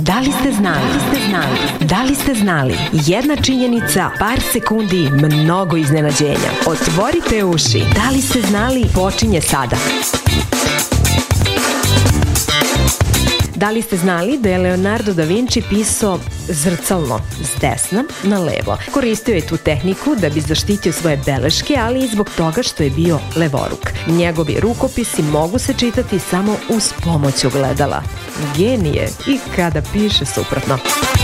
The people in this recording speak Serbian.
Da li ste znali? Da li ste znali? Jedna činjenica, par sekundi, mnogo iznenađenja. Otvorite uši. Da li ste znali? Počinje sada. Da li ste znali da je Leonardo da Vinci pisao zrcalno, s desna na levo? Koristio je tu tehniku da bi zaštitio svoje beleške, ali i zbog toga što je bio levoruk. Njegovi rukopisi mogu se čitati samo uz pomoć ogledala. Genije i kada piše suprotno.